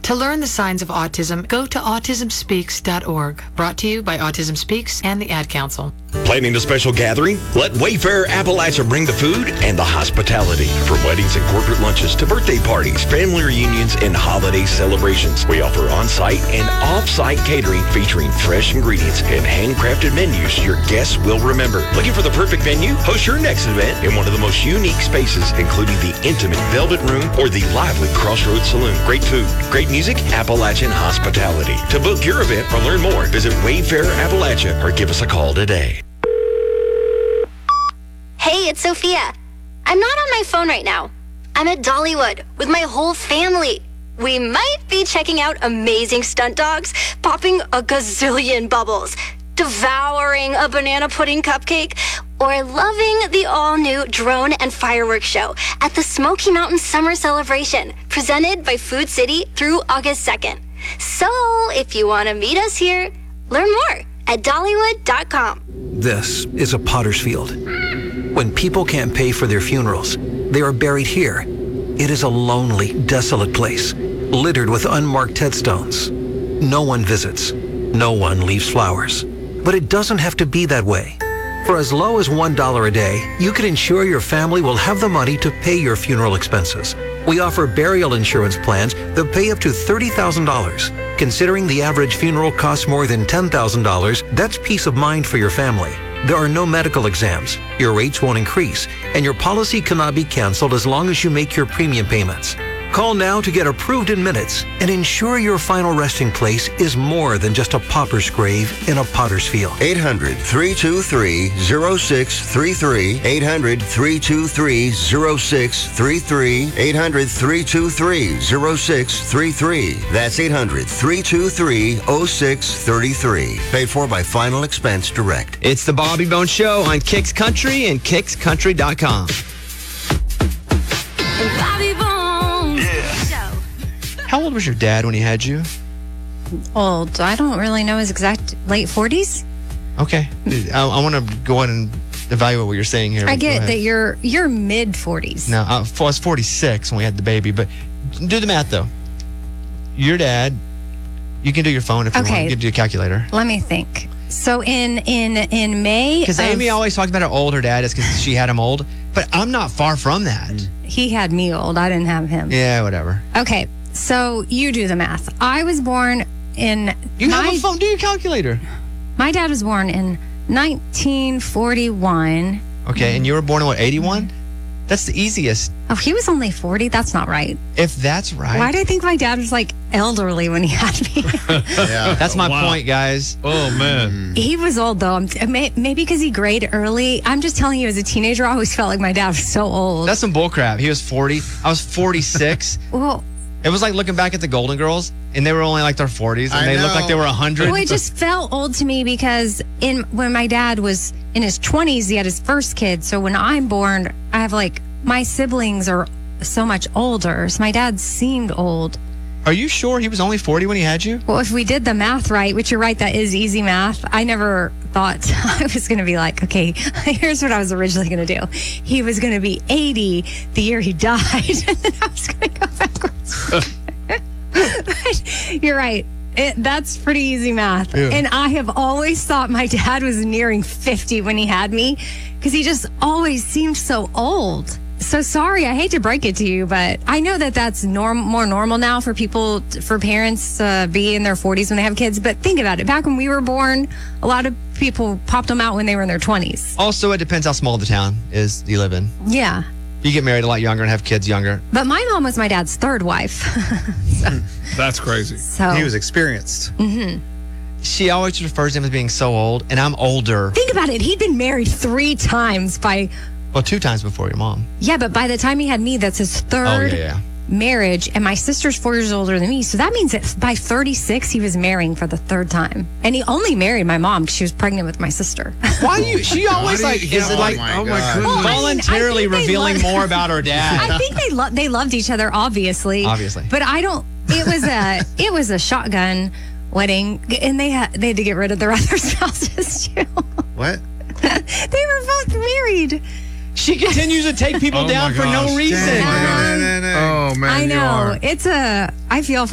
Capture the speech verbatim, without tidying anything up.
To learn the signs of autism, go to autism speaks dot org. Brought to you by Autism Speaks and the Ad Council. Planning a special gathering? Let Wayfair Appalachia bring the food and the hospitality. From weddings and corporate lunches to birthday parties, family reunions, and holiday celebrations, we offer on-site and off-site catering featuring fresh ingredients and handcrafted menus your guests will remember. Looking for the perfect venue? Host your next event in one of the most unique spaces, including the intimate Velvet Room or the lively Crossroads Saloon. Great food, great music, Appalachian hospitality. To book your event or learn more, visit Wayfair Appalachia or give us a call today. Hey, it's Sophia. I'm not on my phone right now. I'm at Dollywood with my whole family. We might be checking out amazing stunt dogs, popping a gazillion bubbles, devouring a banana pudding cupcake, or loving the all-new drone and fireworks show at the Smoky Mountain Summer Celebration, presented by Food City through August second. So, if you want to meet us here, learn more at Dollywood dot com. This is a potter's field. When people can't pay for their funerals, they are buried here. It is a lonely, desolate place, littered with unmarked headstones. No one visits. No one leaves flowers. But it doesn't have to be that way. For as low as one dollar a day, you can ensure your family will have the money to pay your funeral expenses. We offer burial insurance plans that pay up to thirty thousand dollars. Considering the average funeral costs more than ten thousand dollars, that's peace of mind for your family. There are no medical exams, your rates won't increase, and your policy cannot be canceled as long as you make your premium payments. Call now to get approved in minutes and ensure your final resting place is more than just a pauper's grave in a potter's field. eight hundred, three two three, zero six three three. eight hundred, three two three, zero six three three. eight hundred, three two three, zero six three three. That's eight hundred, three two three, zero six three three. Paid for by Final Expense Direct. It's the Bobby Bones Show on Kicks Country and kicks country dot com. Bobby Bones. How old was your dad when he had you? Old. I don't really know his exact late forties. Okay. I, I want to go ahead and evaluate what you're saying here. I get that you're you're mid forties. No, I was forty-six when we had the baby, but do the math though. Your dad, you can do your phone if you Okay. want. Give you a calculator. Let me think. So in in in May, Because of- Amy always talks about how old her dad is because she had him old, but I'm not far from that. he had me old. I didn't have him. Yeah, whatever. Okay, so you do the math. I was born in. You my, have a phone. Do your calculator. My dad was born in nineteen forty-one. Okay, and you were born in what, eighty-one? That's the easiest. Oh, he was only forty? That's not right. If that's right. Why do I think my dad was like elderly when he had me? Yeah, that's my Wow. point, guys. Oh, man. He was old though. I'm t- may- maybe because he grayed early. I'm just telling you, as a teenager, I always felt like my dad was so old. That's some bullcrap. He was forty. I was forty-six. well, It was like looking back at the Golden Girls, and they were only like their forties, and I they looked know. like they were one hundred. well, it just felt old to me because in when my dad was in his twenties, he had his first kid. So when I'm born, I have like my siblings are so much older. So my dad seemed old. Are you sure he was only forty when he had you? Well, if we did the math right, which you're right, that is easy math. I never thought I was going to be like, okay, here's what I was originally going to do. He was going to be eighty the year he died, and then I was going to go backwards. But you're right. It, that's pretty easy math. Yeah. And I have always thought my dad was nearing fifty when he had me because he just always seemed so old. So sorry, I hate to break it to you, but I know that that's norm more normal now for people, for parents uh, be in their forties when they have kids. But think about it. Back when we were born, a lot of people popped them out when they were in their twenties. Also, it depends how small the town is you live in. Yeah. You get married a lot younger and have kids younger. But my mom was my dad's third wife. so, That's crazy. so He was experienced. She always refers to him as being so old, and I'm older. think about it. He'd been married three times by, Well, two times before your mom. yeah, but by the time he had me, that's his third Oh, yeah, yeah. marriage. And my sister's four years older than me. So that means that by thirty-six, he was marrying for the third time. And he only married my mom because she was pregnant with my sister. Why do you? She always Why like do you- is oh it like my oh my God. goodness, Well, I mean, I voluntarily think they revealing love- more about her dad. I think they lo- they loved each other, obviously. Obviously. But I don't. It was a it was a shotgun wedding, and they had they had to get rid of their other spouses too. What? They were both married. She continues to take people Oh down my for no gosh. reason. Dang, no, no, no, no. Oh, man. I you know are. it's a. I feel for